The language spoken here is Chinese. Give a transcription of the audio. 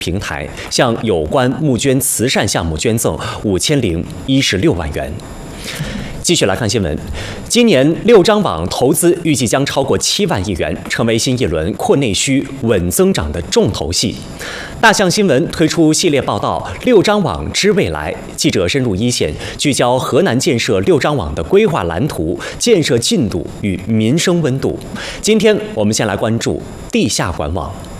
平台，向有关募捐慈善项目捐赠5016万元。继续来看新闻，今年六张网投资预计将超过7万亿元，成为新一轮扩内需、稳增长的重头戏。大象新闻推出系列报道《六张网知未来》，记者深入一线，聚焦河南建设六张网的规划蓝图、建设进度与民生温度。今天我们先来关注地下管网。